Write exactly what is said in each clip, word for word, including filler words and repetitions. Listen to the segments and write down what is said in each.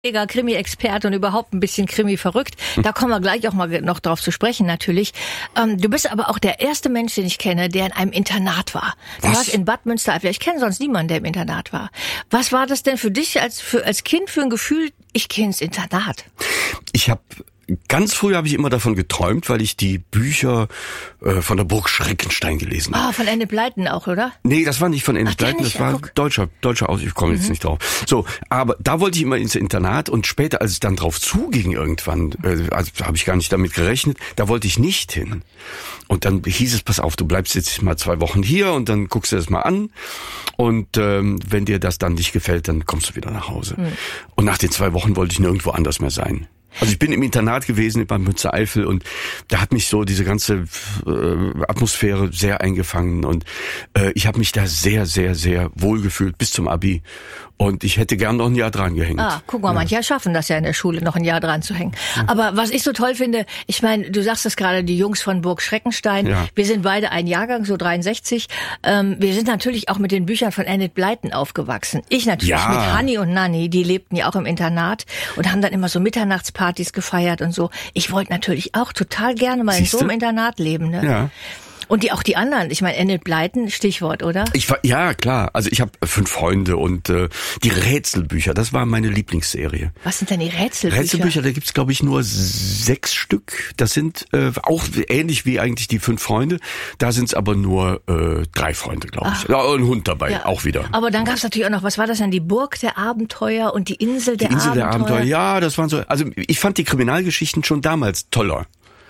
Mega Krimi-Experte und überhaupt ein bisschen Krimi verrückt. Da kommen wir gleich auch mal noch drauf zu sprechen, natürlich. Ähm, du bist aber auch der erste Mensch, den ich kenne, der in einem Internat war. Du Was? warst in Bad Münstereifel. Ich kenne sonst niemanden, der im Internat war. Was war das denn für dich als, für, als Kind für ein Gefühl, ich gehe ins Internat? Ich habe Ganz früh habe ich immer davon geträumt, weil ich die Bücher äh, von der Burg Schreckenstein gelesen habe. Ah, von Enid Blyton auch, oder? Nee, das war nicht von Enid Blyton, das war guck. deutscher, deutscher Aus, ich komme mhm. jetzt nicht drauf. So, aber da wollte ich immer ins Internat und später, als es dann drauf zuging irgendwann, äh, also habe ich gar nicht damit gerechnet, da wollte ich nicht hin. Und dann hieß es, pass auf, du bleibst jetzt mal zwei Wochen hier und dann guckst du das mal an und ähm, wenn dir das dann nicht gefällt, dann kommst du wieder nach Hause. Mhm. Und nach den zwei Wochen wollte ich nirgendwo anders mehr sein. Also ich bin im Internat gewesen in Bad Münstereifel und da hat mich so diese ganze äh, Atmosphäre sehr eingefangen und äh, ich habe mich da sehr, sehr, sehr wohl gefühlt bis zum Abi und ich hätte gern noch ein Jahr dran gehängt. Ah, guck mal, ja. Manche schaffen das ja in der Schule, noch ein Jahr dran zu hängen. Ja. Aber was ich so toll finde, ich meine, du sagst das gerade, die Jungs von Burg Schreckenstein, ja. Wir sind beide ein Jahrgang, so dreiundsechzig, ähm, wir sind natürlich auch mit den Büchern von Enid Blyton aufgewachsen. Ich natürlich ja. mit Hanni und Nanni, die lebten ja auch im Internat und haben dann immer so Mitternachtspartys gefeiert und so. Ich wollte natürlich auch total gerne mal Siehste? in so einem Internat leben, ne? Ja. Und die auch die anderen, ich meine, Enid Blyton, Stichwort, oder? Ich war, ja, klar. Also ich habe fünf Freunde und äh, die Rätselbücher, das war meine Lieblingsserie. Was sind denn die Rätselbücher? Rätselbücher, da gibt's glaube ich nur sechs Stück. Das sind äh, auch ähnlich wie eigentlich die fünf Freunde. Da sind's aber nur äh, drei Freunde, glaube ich. Ja, ein Hund dabei, ja. auch wieder. Aber dann gab's natürlich auch noch, was war das denn? Die Burg der Abenteuer und die Insel der Abenteuer. Die Insel Abenteuer. der Abenteuer, ja, das waren so. Also ich fand die Kriminalgeschichten schon damals toller.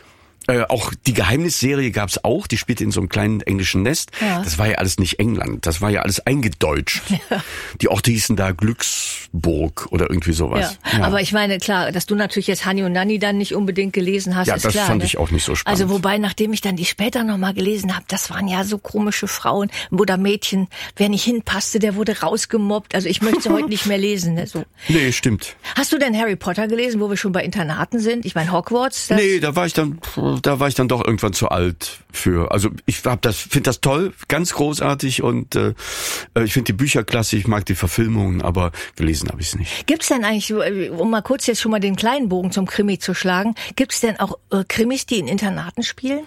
Äh, auch die Geheimnisserie gab's auch, die spielte in so einem kleinen englischen Nest. Ja. Das war ja alles nicht England, das war ja alles eingedeutscht. Ja. Die Orte hießen da Glücksburg oder irgendwie sowas. Ja. Ja. Aber ich meine, klar, dass du natürlich jetzt Hanni und Nanni dann nicht unbedingt gelesen hast, ja, ist das klar. fand ne? ich auch nicht so spannend. Also wobei, nachdem ich dann die später nochmal gelesen habe, das waren ja so komische Frauen oder Mädchen, wer nicht hinpasste, der wurde rausgemobbt. Also ich möchte sie heute nicht mehr lesen. Ne? So. Nee, stimmt. Hast du denn Harry Potter gelesen, wo wir schon bei Internaten sind? Ich meine Hogwarts? Das nee, da war ich dann, da war ich dann doch irgendwann zu alt für. Also ich hab das, finde das toll, ganz großartig und äh, ich finde die Bücher klasse, ich mag die Verfilmungen, aber gelesen habe ich es nicht. Gibt's denn eigentlich, um mal kurz jetzt schon mal den kleinen Bogen zum Krimi zu schlagen, gibt's denn auch äh, Krimis, die in Internaten spielen?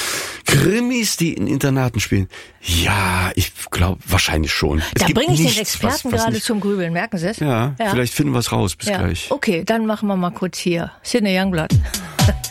Krimis, die in Internaten spielen? Ja, ich glaube wahrscheinlich schon. Da bringe ich nichts, den Experten was, was gerade nicht... zum Grübeln, merken Sie es? Ja, ja, vielleicht finden wir es raus. Bis ja. gleich. Okay, dann machen wir mal kurz hier Sidney Youngblood.